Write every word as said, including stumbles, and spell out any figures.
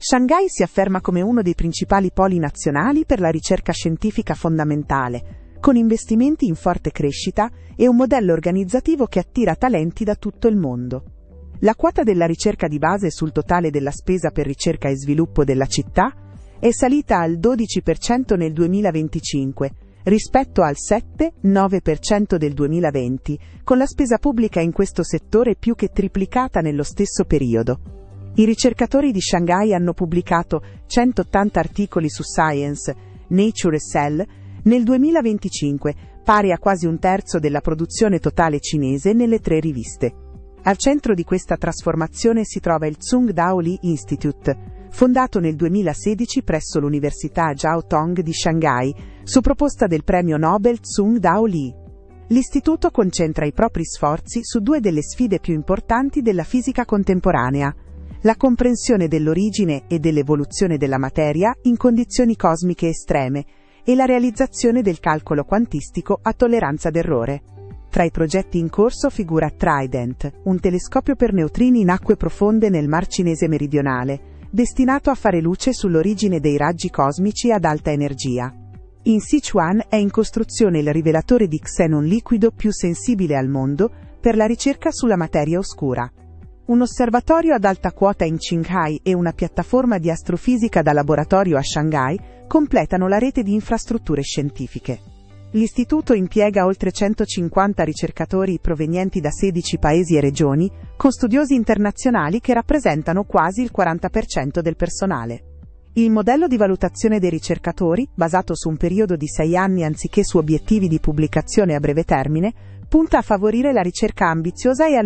Shanghai si afferma come uno dei principali poli nazionali per la ricerca scientifica fondamentale, con investimenti in forte crescita e un modello organizzativo che attira talenti da tutto il mondo. La quota della ricerca di base sul totale della spesa per ricerca e sviluppo della città è salita al dodici per cento nel duemilaventicinque, rispetto al sette nove per cento del duemilaventi, con la spesa pubblica in questo settore più che triplicata nello stesso periodo. I ricercatori di Shanghai hanno pubblicato centottanta articoli su Science, Nature e Cell nel duemilaventicinque, pari a quasi un terzo della produzione totale cinese nelle tre riviste. Al centro di questa trasformazione si trova il Tsung-Dao Lee Institute, fondato nel duemilasedici presso l'Università Jiao Tong di Shanghai, su proposta del premio Nobel Tsung-Dao Lee. L'istituto concentra i propri sforzi su due delle sfide più importanti della fisica contemporanea: la comprensione dell'origine e dell'evoluzione della materia in condizioni cosmiche estreme e la realizzazione del calcolo quantistico a tolleranza d'errore. Tra i progetti in corso figura Trident, un telescopio per neutrini in acque profonde nel Mar Cinese meridionale, destinato a fare luce sull'origine dei raggi cosmici ad alta energia. In Sichuan è in costruzione il rivelatore di xenon liquido più sensibile al mondo per la ricerca sulla materia oscura. Un osservatorio ad alta quota in Qinghai e una piattaforma di astrofisica da laboratorio a Shanghai completano la rete di infrastrutture scientifiche. L'istituto impiega oltre centocinquanta ricercatori provenienti da sedici paesi e regioni, con studiosi internazionali che rappresentano quasi il quaranta per cento del personale. Il modello di valutazione dei ricercatori, basato su un periodo di sei anni anziché su obiettivi di pubblicazione a breve termine, punta a favorire la ricerca ambiziosa e